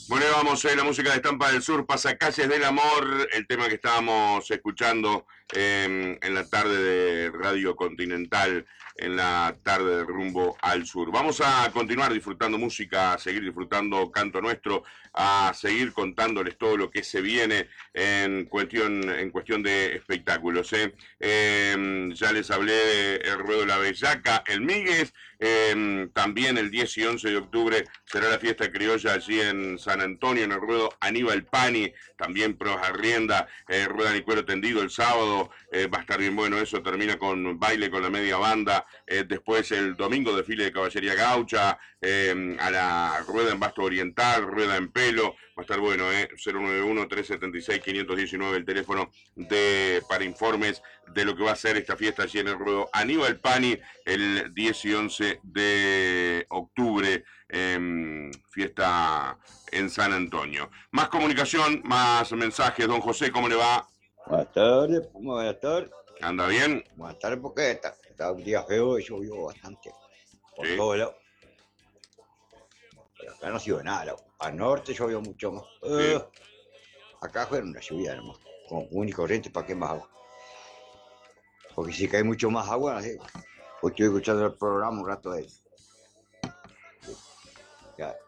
Bueno, vamos, la música de Estampa del Sur, Pasacalles del Amor, el tema que estábamos escuchando en la tarde de Radio Continental, en la tarde de Rumbo al Sur. Vamos a continuar disfrutando música, a seguir disfrutando canto nuestro, a seguir contándoles todo lo que se viene en cuestión de espectáculos. Ya les hablé de El Ruedo de la Bellaca, el Míguez, también el 10 y 11 de octubre será la fiesta criolla allí en San Antonio, en el ruedo Aníbal Pani, también pruebas arrienda, ruedan y cuero tendido el sábado, va a estar bien bueno eso, termina con baile con la media banda, después el domingo desfile de caballería gaucha, a la rueda en Basto Oriental, rueda en pelo, va a estar bueno, 091-376-519 el teléfono para informes de lo que va a ser esta fiesta allí en el ruedo Aníbal Pani, el 10 y 11 de octubre, fiesta en San Antonio. Más comunicación, más mensajes. Don José, ¿cómo le va? Buenas tardes, buenas tardes. ¿Anda bien? Buenas tardes, porque está un día feo y llovió bastante. Por Sí. todo lado. Pero acá no ha sido nada. Al norte llovió mucho más. Sí. Acá fue una lluvia nomás. Con única corriente, ¿para qué más agua? Porque si cae mucho más agua, no sé. Hoy estoy escuchando el programa un rato de ya,